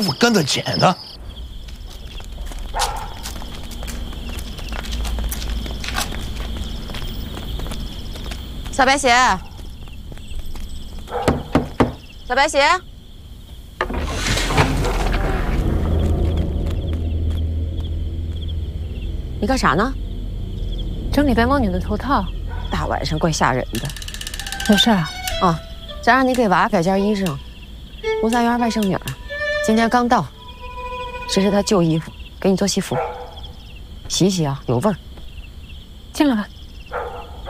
我跟着捡的。 小白鞋，小白鞋，你干啥呢？ 整理白毛女的头套。 大晚上怪吓人的。 有事啊？ 啊，再让你给娃改件衣裳。吴三元外甥女儿今天刚到，这是她旧衣服，给你做西服，洗洗啊，有味儿。 进来吧。